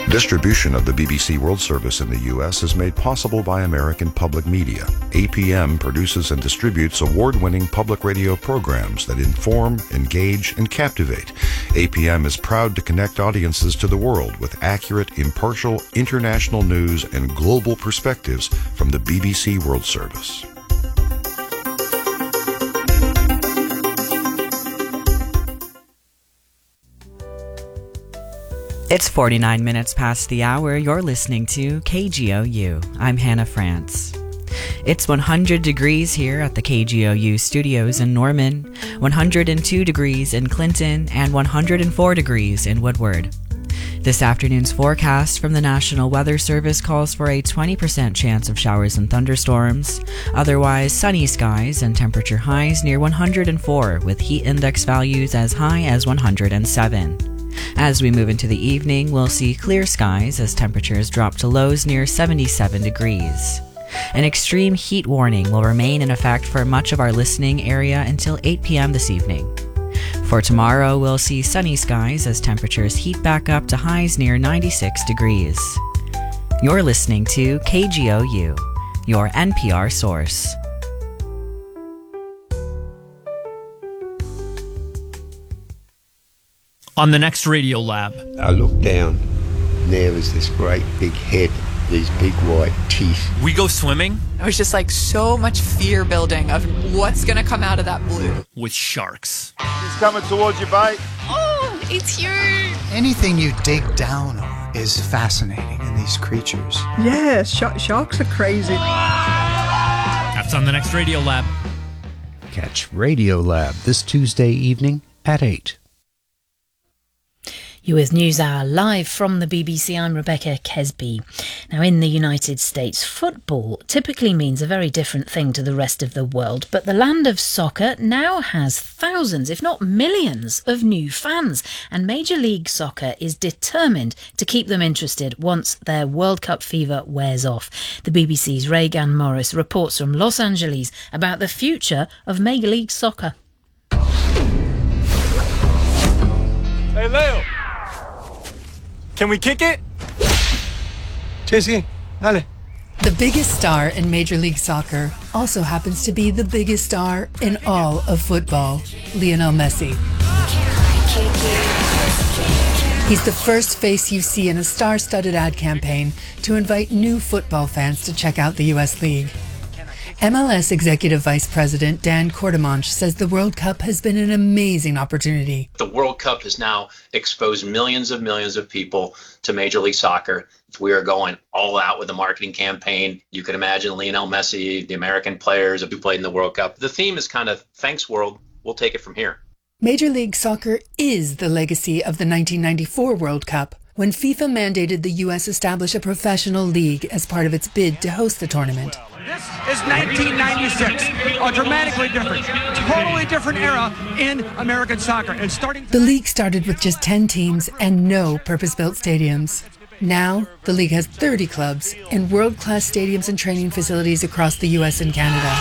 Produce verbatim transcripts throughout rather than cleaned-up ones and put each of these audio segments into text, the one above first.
Distribution of the B B C World Service in the U S is made possible by American Public Media. A P M produces and distributes award-winning public radio programs that inform, engage, and captivate. A P M is proud to connect audiences to the world with accurate, impartial, international news and global perspectives from the B B C World Service. It's forty-nine minutes past the hour. You're listening to K G O U. I'm Hannah France. It's one hundred degrees here at the K G O U studios in Norman, one hundred two degrees in Clinton, and one hundred four degrees in Woodward. This afternoon's forecast from the National Weather Service calls for a twenty percent chance of showers and thunderstorms. Otherwise, sunny skies and temperature highs near one hundred four, with heat index values as high as one hundred seven. As we move into the evening, we'll see clear skies as temperatures drop to lows near seventy-seven degrees. An extreme heat warning will remain in effect for much of our listening area until eight p.m. this evening. For tomorrow, we'll see sunny skies as temperatures heat back up to highs near ninety-six degrees. You're listening to K G O U, your N P R source. On the next Radio Lab. I looked down, and there was this great big head, these big white teeth. We go swimming. It was just like so much fear building of what's going to come out of that blue. With sharks. He's coming towards you, mate. Oh, it's huge. Anything you dig down on is fascinating in these creatures. Yeah, sh- sharks are crazy. That's on the next Radio Lab. Catch Radio Lab this Tuesday evening at eight. U S News Hour, live from the B B C. I'm Rebecca Kesby. Now, in the United States, football typically means a very different thing to the rest of the world, but the land of soccer now has thousands, if not millions, of new fans, and Major League Soccer is determined to keep them interested once their World Cup fever wears off. The B B C's Reagan Morris reports from Los Angeles about the future of Major League Soccer. Hey, Leo. Can we kick it? Jesse, dale. The biggest star in Major League Soccer also happens to be the biggest star in all of football, Lionel Messi. He's the first face you see in a star-studded ad campaign to invite new football fans to check out the U S League. M L S Executive Vice President Dan Courtemanche says the World Cup has been an amazing opportunity. The World Cup has now exposed millions of millions of people to Major League Soccer. We are going all out with a marketing campaign. You can imagine Lionel Messi, the American players who played in the World Cup. The theme is kind of, thanks world, we'll take it from here. Major League Soccer is the legacy of the nineteen ninety-four World Cup, when FIFA mandated the U S establish a professional league as part of its bid to host the tournament. This is nineteen ninety-six, a dramatically different, totally different era in American soccer. And starting the league started with just ten teams and no purpose-built stadiums. Now, the league has thirty clubs and world-class stadiums and training facilities across the U S and Canada.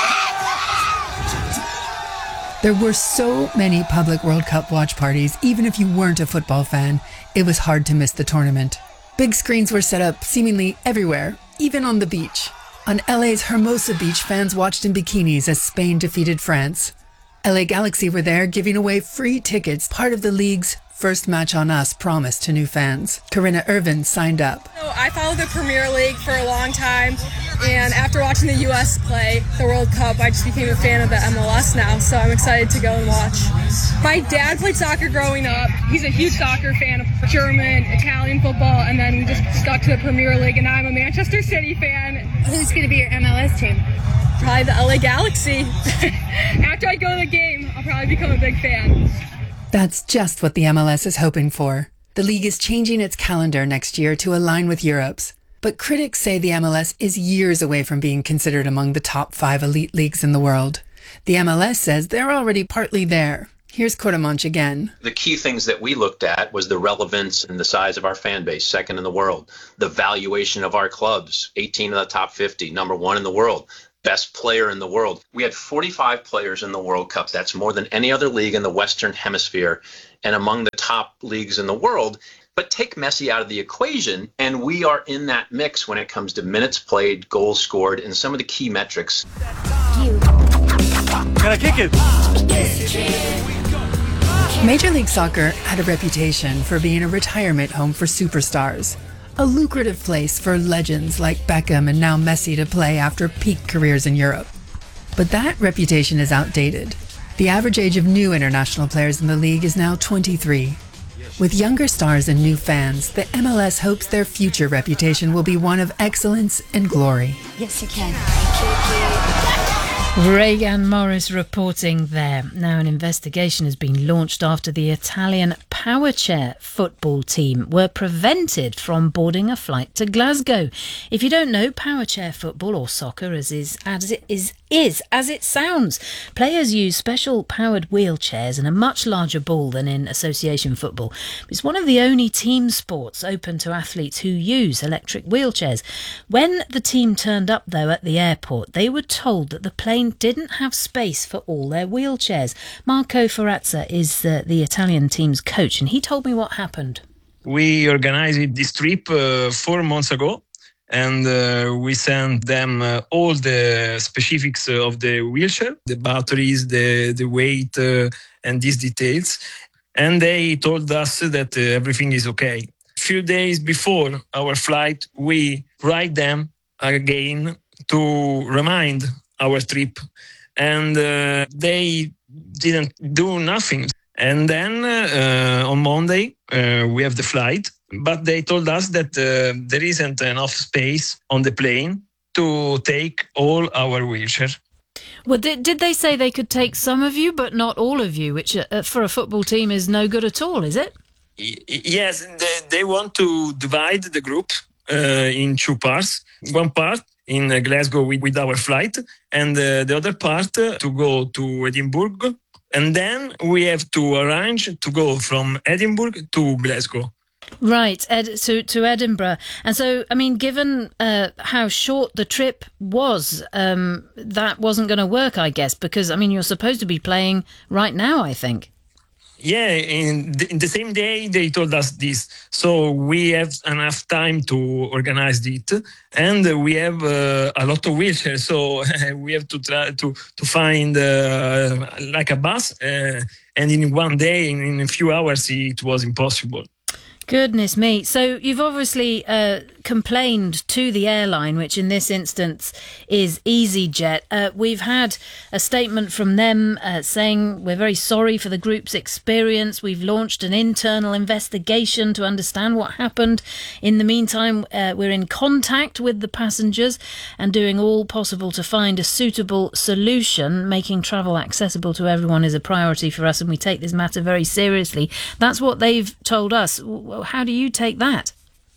There were so many public World Cup watch parties, even if you weren't a football fan, it was hard to miss the tournament. Big screens were set up seemingly everywhere, even on the beach. On L A's Hermosa Beach, fans watched in bikinis as Spain defeated France. L A Galaxy were there giving away free tickets, part of the league's First Match on Us promise to new fans. Corinna Irvin signed up. So I followed the Premier League for a long time, and after watching the U S play the World Cup, I just became a fan of the M L S now, so I'm excited to go and watch. My dad played soccer growing up. He's a huge soccer fan of German, Italian football, and then we just stuck to the Premier League, and now I'm a Manchester City fan. Who's going to be your M L S team? Probably the L A Galaxy. After I go to the game, I'll probably become a big fan. That's just what the M L S is hoping for. The league is changing its calendar next year to align with Europe's. But critics say the M L S is years away from being considered among the top five elite leagues in the world. The M L S says they're already partly there. Here's Courtemanche again. The key things that we looked at was the relevance and the size of our fan base, second in the world. The valuation of our clubs, eighteen of the top fifty, number one in the world. Best player in the world. We had forty-five players in the World Cup. That's more than any other league in the Western Hemisphere. and among the top leagues in the world. But take Messi out of the equation, and we are in that mix when it comes to minutes played, goals scored, and some of the key metrics. Can I kick it? Major League Soccer had a reputation for being a retirement home for superstars, a lucrative place for legends like Beckham and now Messi to play after peak careers in Europe. But that reputation is outdated. The average age of new international players in the league is now twenty-three. With younger stars and new fans, the M L S hopes their future reputation will be one of excellence and glory. Yes, you can. Reagan Morris reporting there. Now, an investigation has been launched after the Italian power chair football team were prevented from boarding a flight to Glasgow. If you don't know, power chair football, or soccer as is as it is is as it sounds. Players use special powered wheelchairs and a much larger ball than in association football. It's one of the only team sports open to athletes who use electric wheelchairs. When the team turned up, though, at the airport, they were told that the plane didn't have space for all their wheelchairs. Marco Ferrazza is uh, the Italian team's coach, and he told me what happened. We organized this trip uh, four months ago, and uh, we sent them uh, all the specifics of the wheelchair, the batteries, the, the weight, uh, and these details. And they told us that uh, everything is okay. A few days before our flight, we write them again to remind our trip, and uh, they didn't do nothing. And then uh, on Monday, uh, we have the flight, but they told us that uh, there isn't enough space on the plane to take all our wheelchair. Well, did, did they say they could take some of you, but not all of you, which uh, for a football team is no good at all, is it? Y- yes, they, they want to divide the group uh, in two parts. One part in Glasgow with, with our flight, and uh, the other part uh, to go to Edinburgh. And then we have to arrange to go from Edinburgh to Glasgow. Right, Ed, to, to Edinburgh. And so, I mean, given uh, how short the trip was, um, that wasn't going to work, I guess, because, I mean, you're supposed to be playing right now, I think. Yeah, in the, in the same day they told us this. So we have enough time to organize it, and we have uh, a lot of wheelchairs. So we have to try to to find uh, like a bus, uh, and in one day, in, in a few hours, it was impossible. Goodness me. So you've obviously uh, complained to the airline, which in this instance is EasyJet. Uh, we've had a statement from them uh, saying we're very sorry for the group's experience. We've launched an internal investigation to understand what happened. In the meantime, uh, we're in contact with the passengers and doing all possible to find a suitable solution. Making travel accessible to everyone is a priority for us, and we take this matter very seriously. That's what they've told us. How do you take that?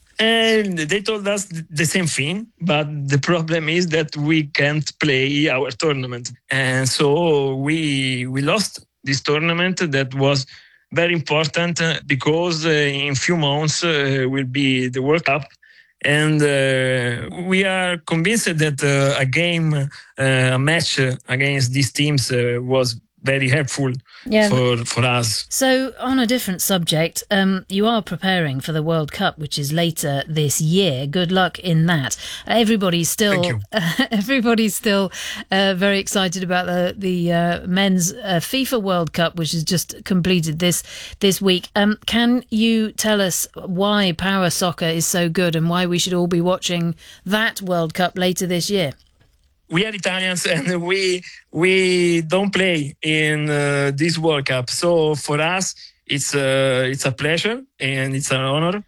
And they told us the same thing, but the problem is that we can't play our tournament. And so we we lost this tournament that was very important because uh, in a few months uh, will be the World Cup. And uh, we are convinced that uh, a game, uh, a match against these teams uh, was very helpful yeah. for, for us. So, on a different subject, um, you are preparing for the World Cup, which is later this year. Good luck in that. Uh, everybody's still, uh, everybody's still uh, very excited about the the uh, men's uh, FIFA World Cup, which has just completed this this week. Um, can you tell us why Power Soccer is so good and why we should all be watching that World Cup later this year? We are Italians, and we we don't play in uh, this World Cup. So for us, it's a, it's a pleasure and it's an honor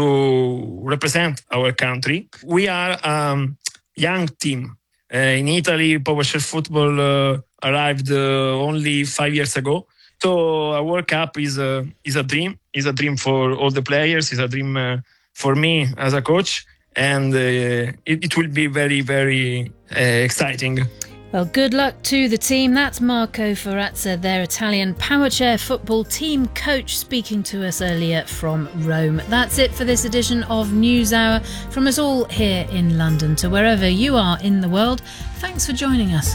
to represent our country. We are a um, young team. Uh, in Italy, PowerShare Football uh, arrived uh, only five years ago. So a World Cup is a, is a dream. It's a dream for all the players. It's a dream uh, for me as a coach. And uh, it, it will be very, very uh, exciting. Well, good luck to the team. That's Marco Ferrazza, their Italian power chair football team coach, speaking to us earlier from Rome. That's it for this edition of NewsHour. From us all here in London to wherever you are in the world, thanks for joining us.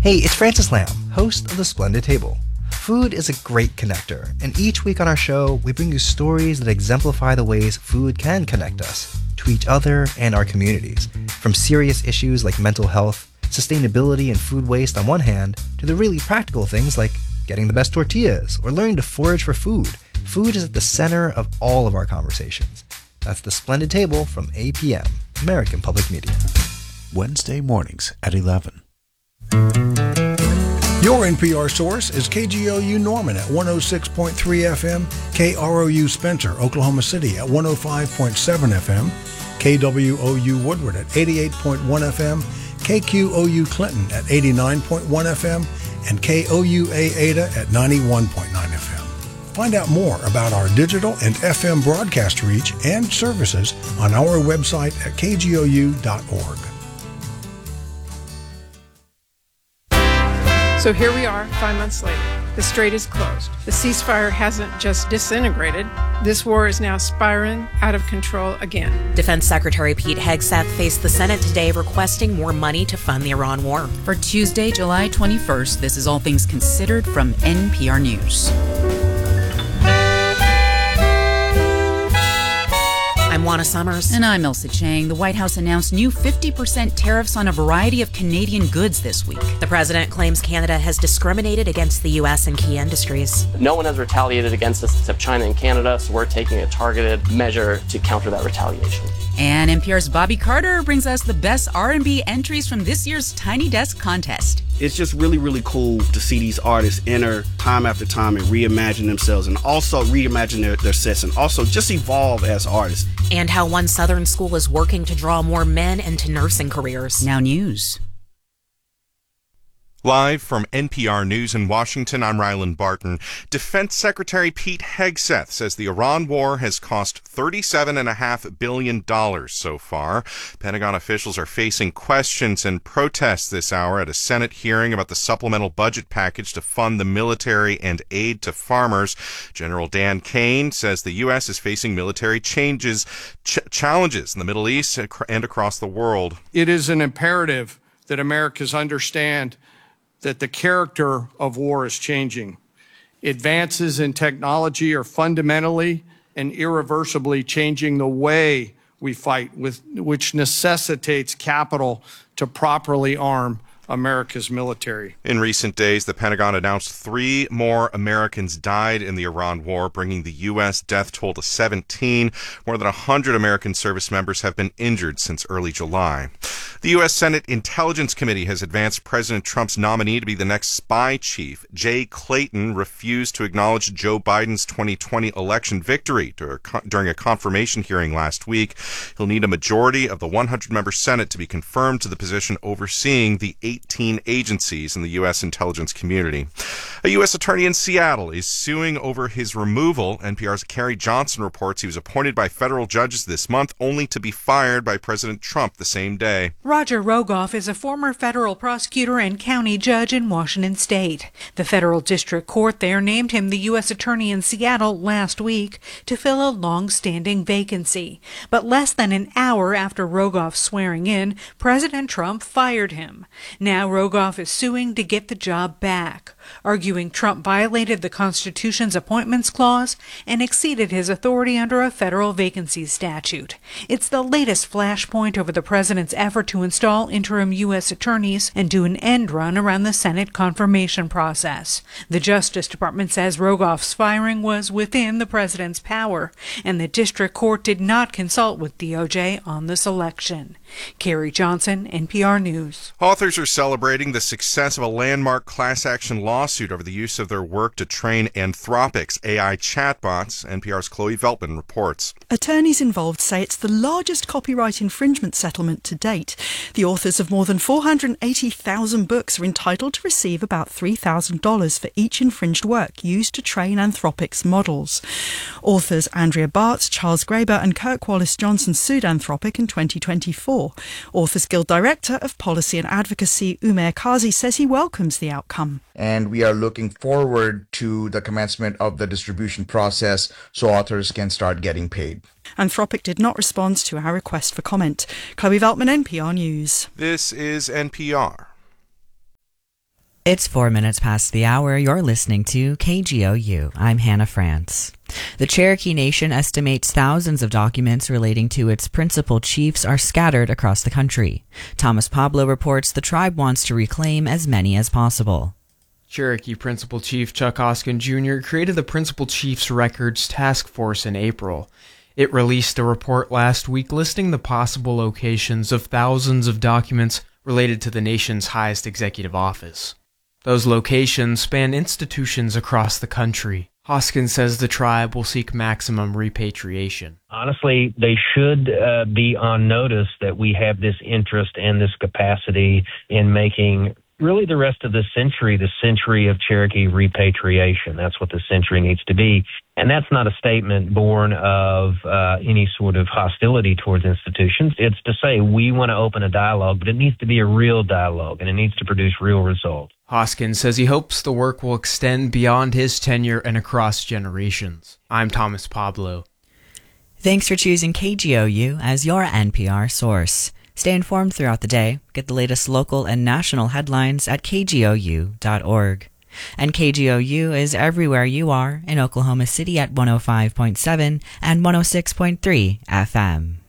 Hey, it's Francis Lamb, host of The Splendid Table. Food is a great connector, and each week on our show, we bring you stories that exemplify the ways food can connect us to each other and our communities, from serious issues like mental health, sustainability, and food waste on one hand, to the really practical things like getting the best tortillas or learning to forage for food. Food is at the center of all of our conversations. That's The Splendid Table from A P M, American Public Media. Wednesday mornings at eleven. Your N P R source is K G O U Norman at one oh six point three F M, K R O U Spencer, Oklahoma City at one oh five point seven F M, K W O U Woodward at eighty-eight point one F M, K Q O U Clinton at eighty-nine point one F M, and K O U A Ada at ninety-one point nine F M. Find out more about our digital and F M broadcast reach and services on our website at K G O U dot org. So here we are, five months later. The strait is closed. The ceasefire hasn't just disintegrated. This war is now spiraling out of control again. Defense Secretary Pete Hegseth faced the Senate today requesting more money to fund the Iran war. For Tuesday, July twenty-first, this is All Things Considered from N P R News. I'm Juana Summers. And I'm Elsa Chang. The White House announced new fifty percent tariffs on a variety of Canadian goods this week. The president claims Canada has discriminated against the U S and key industries. No one has retaliated against us except China and Canada, so we're taking a targeted measure to counter that retaliation. And N P R's Bobby Carter brings us the best R and B entries from this year's Tiny Desk contest. It's just really, really cool to see these artists enter time after time and reimagine themselves and also reimagine their, their sets and also just evolve as artists. And how one Southern school is working to draw more men into nursing careers. Now news. Live from N P R News in Washington, I'm Ryland Barton. Defense Secretary Pete Hegseth says the Iran war has cost thirty-seven point five billion dollars so far. Pentagon officials are facing questions and protests this hour at a Senate hearing about the supplemental budget package to fund the military and aid to farmers. General Dan Kane says the U S is facing military changes, ch- challenges in the Middle East and across the world. It is an imperative that Americans understand that the character of war is changing. Advances in technology are fundamentally and irreversibly changing the way we fight, with, which necessitates capital to properly arm America's military. In recent days, the Pentagon announced three more Americans died in the Iran war, bringing the U S death toll to seventeen. More than one hundred American service members have been injured since early July. The U S Senate Intelligence Committee has advanced President Trump's nominee to be the next spy chief. Jay Clayton refused to acknowledge Joe Biden's twenty twenty election victory during a confirmation hearing last week. He'll need a majority of the one hundred member Senate to be confirmed to the position overseeing the eighteen agencies in the U S intelligence community. A U S attorney in Seattle is suing over his removal. N P R's Carrie Johnson reports he was appointed by federal judges this month, only to be fired by President Trump the same day. Roger Rogoff is a former federal prosecutor and county judge in Washington state. The federal district court there named him the U S attorney in Seattle last week to fill a long-standing vacancy. But less than an hour after Rogoff's swearing in, President Trump fired him. Now Rogoff is suing to get the job back, arguing Trump violated the Constitution's appointments clause and exceeded his authority under a federal vacancies statute. It's the latest flashpoint over the president's effort to install interim U S attorneys and do an end run around the Senate confirmation process. The Justice Department says Rogoff's firing was within the president's power, and the district court did not consult with D O J on the selection. Carrie Johnson, N P R News. Authors are celebrating the success of a landmark class action lawsuit over the use of their work to train Anthropic's A I chatbots. N P R's Chloe Veltman reports. Attorneys involved say it's the largest copyright infringement settlement to date. The authors of more than four hundred eighty thousand books are entitled to receive about three thousand dollars for each infringed work used to train Anthropic's models. Authors Andrea Bartz, Charles Graeber and Kirk Wallace Johnson sued Anthropic in twenty twenty-four. Authors Guild Director of Policy and Advocacy Umair Kazi says he welcomes the outcome. And we are looking forward to the commencement of the distribution process so authors can start getting paid. Anthropic did not respond to our request for comment. Chloe Veltman, N P R News. This is N P R. It's four minutes past the hour. You're listening to K G O U. I'm Hannah France. The Cherokee Nation estimates thousands of documents relating to its principal chiefs are scattered across the country. Thomas Pablo reports the tribe wants to reclaim as many as possible. Cherokee Principal Chief Chuck Hoskin Junior created the Principal Chiefs Records Task Force in April. It released a report last week listing the possible locations of thousands of documents related to the nation's highest executive office. Those locations span institutions across the country. Hoskin says the tribe will seek maximum repatriation. Honestly, they should uh, be on notice that we have this interest and this capacity in making really the rest of the century the century of Cherokee repatriation. That's what the century needs to be. And that's not a statement born of uh, any sort of hostility towards institutions. It's to say we want to open a dialogue, but it needs to be a real dialogue, and it needs to produce real results. Hoskin says he hopes the work will extend beyond his tenure and across generations. I'm Thomas Pablo. Thanks for choosing K G O U as your N P R source. Stay informed throughout the day. Get the latest local and national headlines at k g o u dot org. And K G O U is everywhere you are in Oklahoma City at one oh five point seven and one oh six point three F M.